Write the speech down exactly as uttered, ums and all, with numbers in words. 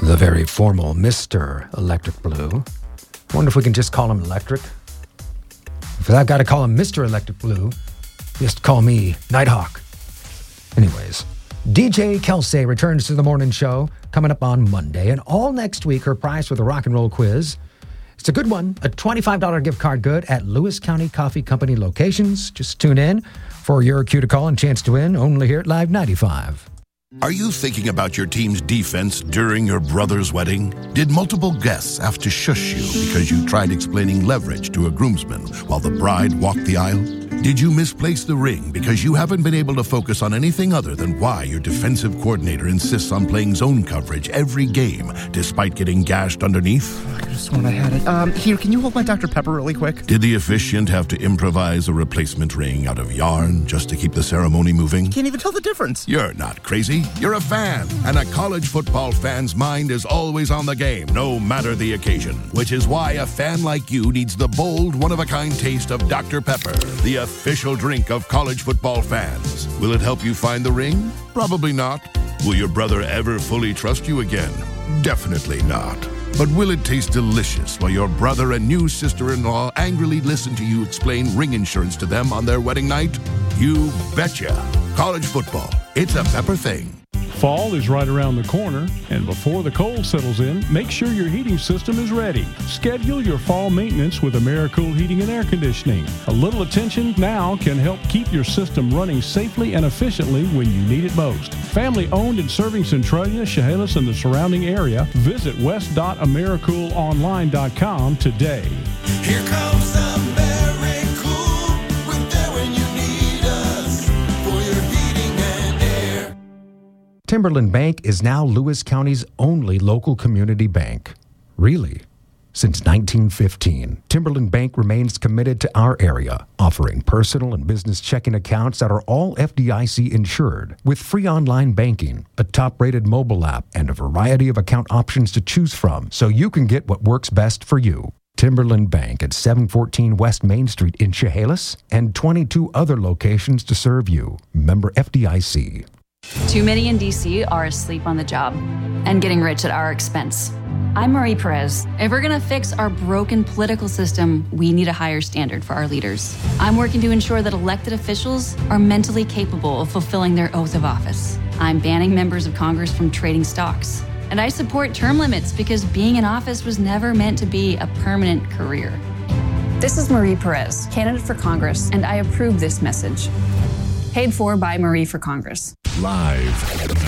The very formal Mister Electric Blue. Wonder if we can just call him Electric. If I've got to call him Mister Electric Blue, just call me Nighthawk. Anyways, D J Kelsey returns to the morning show coming up on Monday, and all next week her prize for the rock and roll quiz. It's a good one, a twenty-five dollars gift card good at Lewis County Coffee Company locations. Just tune in for your cue to call and chance to win, only here at Live ninety-five. Are you thinking about your team's defense during your brother's wedding? Did multiple guests have to shush you because you tried explaining leverage to a groomsman while the bride walked the aisle? Did you misplace the ring because you haven't been able to focus on anything other than why your defensive coordinator insists on playing zone coverage every game despite getting gashed underneath? I could have sworn I had it. Um, here, can you hold my Doctor Pepper really quick? Did the officiant have to improvise a replacement ring out of yarn just to keep the ceremony moving? Can't even tell the difference. You're not crazy. You're a fan, and a college football fan's mind is always on the game, no matter the occasion. Which is why a fan like you needs the bold, one-of-a-kind taste of Doctor Pepper, the official drink of college football fans. Will it help you find the ring? Probably not. Will your brother ever fully trust you again? Definitely not. But will it taste delicious while your brother and new sister-in-law angrily listen to you explain ring insurance to them on their wedding night? You betcha. College football. It's a Pepper thing. Fall is right around the corner, and before the cold settles in, make sure your heating system is ready. Schedule your fall maintenance with AmeriCool Heating and Air Conditioning. A little attention now can help keep your system running safely and efficiently when you need it most. Family owned and serving Centralia, Chehalis, and the surrounding area. Visit west dot americool online dot com today. Here comes AmeriCool. We're there when you need us for your heating and air. Timberland Bank is now Lewis County's only local community bank. Really? Since nineteen fifteen, Timberland Bank remains committed to our area, offering personal and business checking accounts that are all F D I C insured, with free online banking, a top-rated mobile app, and a variety of account options to choose from so you can get what works best for you. Timberland Bank at seven fourteen West Main Street in Chehalis, and twenty-two other locations to serve you. Member F D I C. Too many in D C are asleep on the job and getting rich at our expense. I'm Marie Perez. If we're gonna fix our broken political system, we need a higher standard for our leaders. I'm working to ensure that elected officials are mentally capable of fulfilling their oath of office. I'm banning members of Congress from trading stocks. And I support term limits because being in office was never meant to be a permanent career. This is Marie Perez, candidate for Congress, and I approve this message. Paid for by Marie for Congress. Live